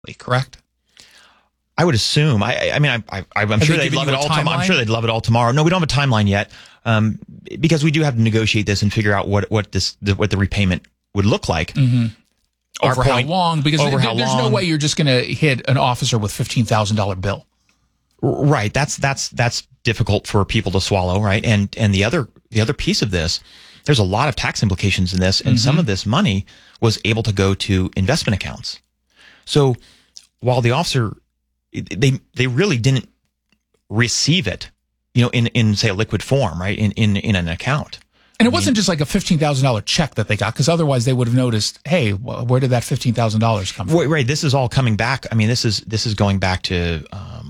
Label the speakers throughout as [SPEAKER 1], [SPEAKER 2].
[SPEAKER 1] correct?
[SPEAKER 2] I would assume. I'm sure they'd love it all. I'm sure they'd love it all tomorrow. No, we don't have a timeline yet, because we do have to negotiate this and figure out what the repayment would look like.
[SPEAKER 1] Mm-hmm. Over how long? Because there's no way you're just going to hit an officer with $15,000 bill.
[SPEAKER 2] Right. That's difficult for people to swallow. Right. And the other piece of this, there's a lot of tax implications in this, and some of this money was able to go to investment accounts. So while the officer, they really didn't receive it, in say a liquid form, right, in an account.
[SPEAKER 1] And it wasn't just like a $15,000 check that they got, because otherwise they would have noticed, hey, where did that $15,000 come from?
[SPEAKER 2] Right. This is all coming back. I mean, this is going back to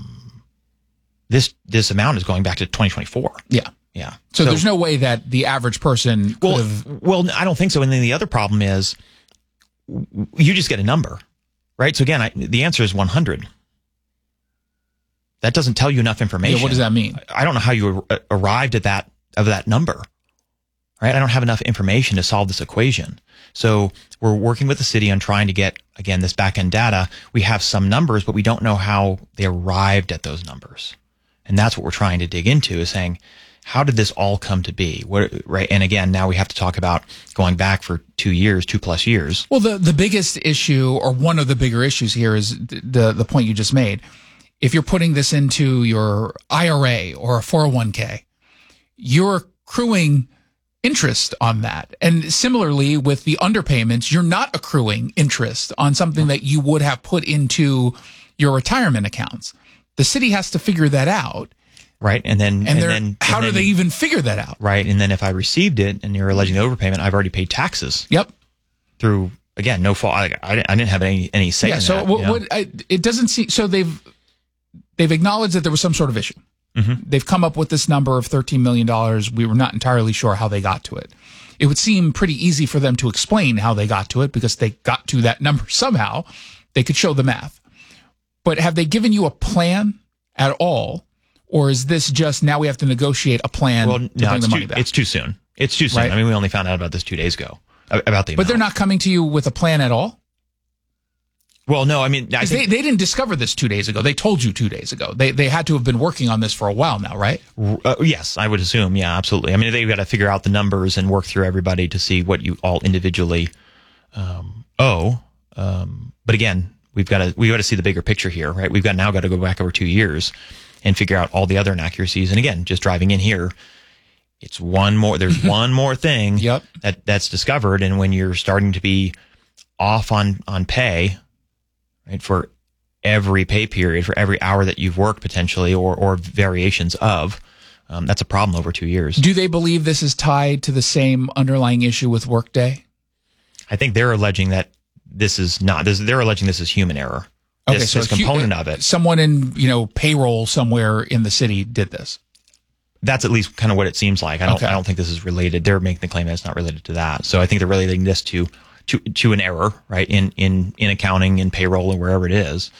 [SPEAKER 2] this amount is going back to 2024.
[SPEAKER 1] Yeah.
[SPEAKER 2] Yeah.
[SPEAKER 1] So there's no way that the average person could have...
[SPEAKER 2] Well, I don't think so. And then the other problem is you just get a number, right? So again, the answer is 100. That doesn't tell you enough information.
[SPEAKER 1] Yeah, what does that mean?
[SPEAKER 2] I don't know how you arrived at that number, right? I don't have enough information to solve this equation. So we're working with the city on trying to get, again, this back-end data. We have some numbers, but we don't know how they arrived at those numbers. And that's what we're trying to dig into, is saying, how did this all come to be? Right? And again, now we have to talk about going back for 2+ years.
[SPEAKER 1] Well, the biggest issue, or one of the bigger issues here, is the point you just made. If you're putting this into your IRA or a 401k, you're accruing interest on that. And similarly, with the underpayments, you're not accruing interest on something that you would have put into your retirement accounts. The city has to figure that out.
[SPEAKER 2] Right. And then
[SPEAKER 1] how do they even figure that out?
[SPEAKER 2] Right. And then if I received it and you're alleging overpayment, I've already paid taxes.
[SPEAKER 1] Yep.
[SPEAKER 2] Through, again, no fault. I didn't have any say in
[SPEAKER 1] so
[SPEAKER 2] that.
[SPEAKER 1] It doesn't seem, so they've acknowledged that there was some sort of issue.
[SPEAKER 2] Mm-hmm.
[SPEAKER 1] They've come up with this number of $13 million. We were not entirely sure how they got to it. It would seem pretty easy for them to explain how they got to it, because they got to that number somehow. They could show the math. But have they given you a plan at all? Or is this just now we have to negotiate a plan to bring the money back?
[SPEAKER 2] It's too soon. It's too soon. Right? I mean, we only found out about this 2 days ago, about the amount.
[SPEAKER 1] But they're not coming to you with a plan at all?
[SPEAKER 2] Well, no, I mean...
[SPEAKER 1] they didn't discover this 2 days ago. They told you 2 days ago. They had to have been working on this for a while now, right?
[SPEAKER 2] Yes, I would assume. Yeah, absolutely. I mean, they've got to figure out the numbers and work through everybody to see what you all individually owe. But again, we've got to see the bigger picture here, right? We've now got to go back over 2 years and figure out all the other inaccuracies. And again, just driving in here, there's one more thing that's discovered. And when you're starting to be off on pay, right, for every pay period, for every hour that you've worked potentially, or variations of, that's a problem over 2 years.
[SPEAKER 1] Do they believe this is tied to the same underlying issue with Workday?
[SPEAKER 2] I think they're alleging that this is not. They're alleging this is human error.
[SPEAKER 1] Okay,
[SPEAKER 2] this component of it.
[SPEAKER 1] Someone in payroll somewhere in the city did this.
[SPEAKER 2] That's at least kind of what it seems like. I don't think this is related. They're making the claim that it's not related to that. So I think they're relating this to an error, right, in accounting, in payroll, and wherever it is.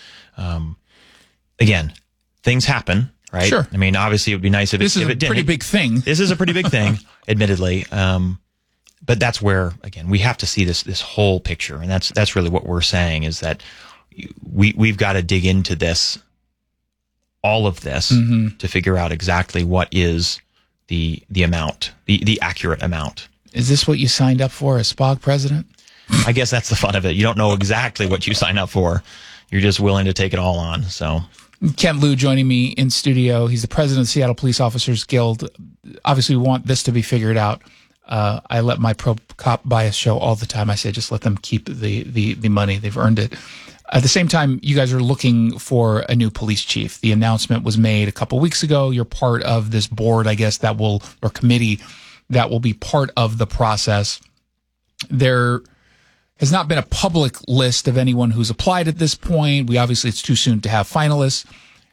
[SPEAKER 2] Again, things happen, right?
[SPEAKER 1] Sure.
[SPEAKER 2] I mean, obviously, it would be nice if it didn't.
[SPEAKER 1] This is a pretty big thing.
[SPEAKER 2] This is a pretty big thing, admittedly. But that's where, again, we have to see this whole picture, and that's really what we're saying, is that we've got to dig into this, all of this, to figure out exactly what is the amount, the accurate amount.
[SPEAKER 1] Is this what you signed up for as SPOG president?
[SPEAKER 2] I guess that's the fun of it. You don't know exactly what you sign up for. You're just willing to take it all on. So,
[SPEAKER 1] Kent Liu joining me in studio. He's the president of the Seattle Police Officers Guild. Obviously, we want this to be figured out. I let my pro-cop bias show all the time. I say, just let them keep the money. They've earned it. At the same time, you guys are looking for a new police chief. The announcement was made a couple weeks ago. You're part of this board, I guess, or committee that will be part of the process. There has not been a public list of anyone who's applied at this point. It's too soon to have finalists.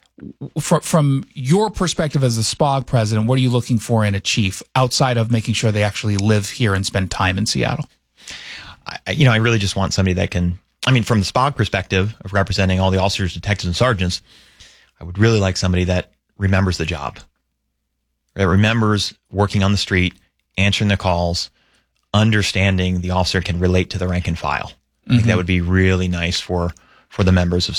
[SPEAKER 1] From your perspective as the SPOG president, what are you looking for in a chief outside of making sure they actually live here and spend time in Seattle?
[SPEAKER 2] I really just want somebody that can, from the SPOG perspective of representing all the officers, detectives, and sergeants, I would really like somebody that remembers the job, that remembers working on the street, answering the calls, understanding the officer can relate to the rank and file. I think that would be really nice for for the members of